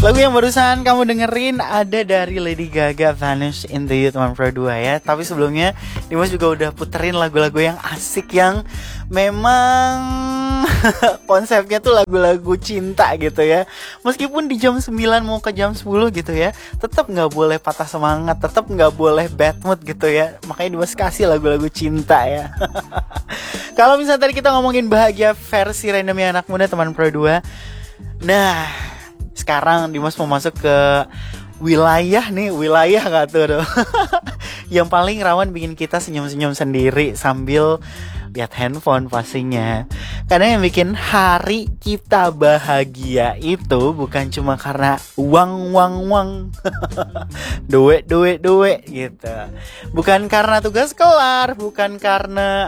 Lagu yang barusan kamu dengerin ada dari Lady Gaga, Vanish into You teman Pro 2 ya. Tapi sebelumnya Dimas juga udah puterin lagu-lagu yang asik yang memang konsepnya tuh lagu-lagu cinta gitu ya. Meskipun di jam 9 mau ke jam 10 gitu ya, tetap gak boleh patah semangat, tetap gak boleh bad mood gitu ya. Makanya Dimas kasih lagu-lagu cinta ya. Kalau misalnya tadi kita ngomongin bahagia versi randomnya anak muda teman Pro 2. Nah, sekarang Dimas mau masuk ke wilayah gak tuh yang paling rawan bikin kita senyum-senyum sendiri sambil lihat handphone pastinya. Karena yang bikin hari kita bahagia itu bukan cuma karena uang duit gitu. Bukan karena tugas kelar, bukan karena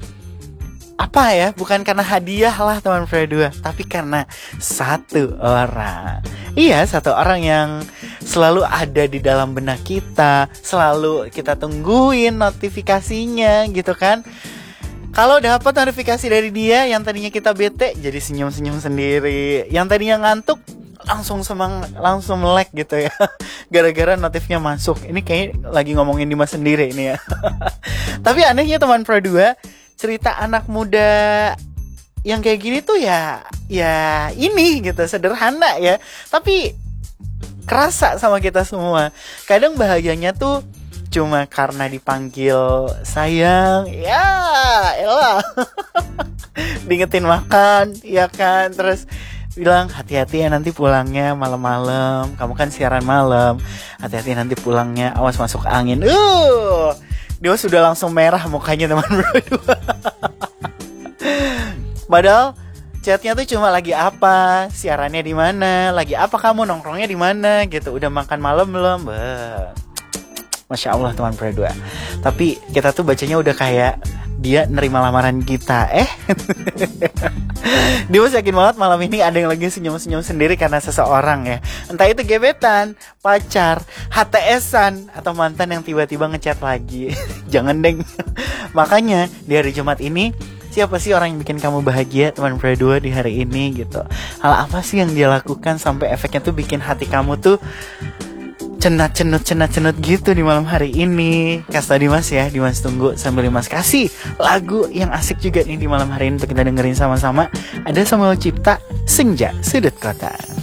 bukan karena hadiah lah teman Pro 2, tapi karena satu orang. Iya, satu orang yang selalu ada di dalam benak kita, selalu kita tungguin notifikasinya gitu kan. Kalau dapat notifikasi dari dia, yang tadinya kita bete jadi senyum-senyum sendiri. Yang tadinya ngantuk langsung melek gitu ya. Gara-gara notifnya masuk. Ini kayak lagi ngomongin Dimas sendiri ini ya. Tapi anehnya teman Pro 2, cerita anak muda yang kayak gini tuh ya ini gitu, sederhana ya, tapi kerasa sama kita semua. Kadang bahagianya tuh cuma karena dipanggil sayang, ya elah. Diingetin makan, ya kan, terus bilang hati-hati ya nanti pulangnya malam-malam, kamu kan siaran malam, hati-hati nanti pulangnya, awas masuk angin. Dia sudah langsung merah mukanya teman berdua. Padahal chatnya tuh cuma lagi apa, siarannya di mana, lagi apa kamu nongkrongnya di mana gitu, udah makan malam belum? Masya Allah teman berdua. Tapi kita tuh bacanya udah kayak dia nerima lamaran kita. Dia yakin banget malam ini ada yang lagi senyum-senyum sendiri karena seseorang ya. Entah itu gebetan, pacar, HTS-an, atau mantan yang tiba-tiba ngechat lagi. Jangan deng. Makanya di hari Jumat ini, siapa sih orang yang bikin kamu bahagia teman Pro 2 di hari ini gitu? Hal apa sih yang dia lakukan sampai efeknya tuh bikin hati kamu tuh cenat-cenut gitu di malam hari ini? Kasih Dimas ya, Dimas tunggu sambil Dimas kasih lagu yang asik juga nih di malam hari ini untuk kita dengerin sama-sama. Ada Samuel Cipta, Senja Sudut Kota.